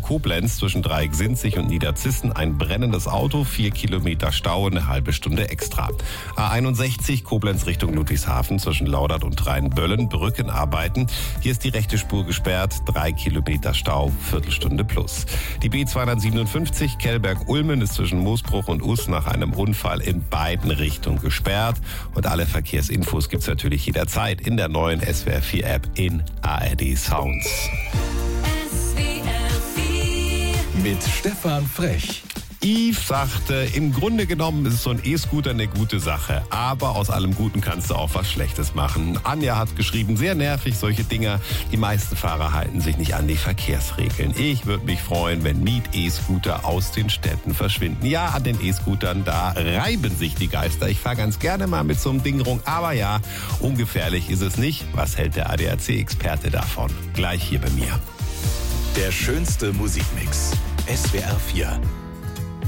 Koblenz zwischen Dreieck-Sinzig und Niederzissen ein brennendes Auto, 4 Kilometer Stau, eine halbe Stunde extra. A61 Koblenz Richtung Ludwigshafen zwischen Laudert und Rheinböllen, Brückenarbeiten. Hier ist die rechte Spur gesperrt, 3 Kilometer Stau, Viertelstunde plus. Die B257 Kellberg-Ulmen ist zwischen Moosbruch und Us nach einem Unfall in beiden Richtungen gesperrt. Und alle Verkehrsinfos gibt's natürlich jederzeit in der neuen SWR 4 App in ARD Sounds. Mit Stefan Frech. Yves sagte, im Grunde genommen ist so ein E-Scooter eine gute Sache, aber aus allem Guten kannst du auch was Schlechtes machen. Anja hat geschrieben, sehr nervig solche Dinger. Die meisten Fahrer halten sich nicht an die Verkehrsregeln. Ich würde mich freuen, wenn Miet-E-Scooter aus den Städten verschwinden. Ja, an den E-Scootern, da reiben sich die Geister. Ich fahre ganz gerne mal mit so einem Ding rum, aber ja, ungefährlich ist es nicht. Was hält der ADAC-Experte davon? Gleich hier bei mir. Der schönste Musikmix. SWR 4